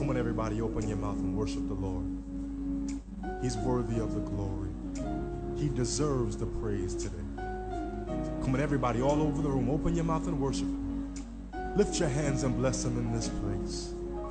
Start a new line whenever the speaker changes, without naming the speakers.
Come on, everybody, open your mouth and worship the Lord. He's worthy of the glory. He deserves the praise today. Come on, everybody, all over the room, open your mouth and worship. Lift your hands and bless him in this place.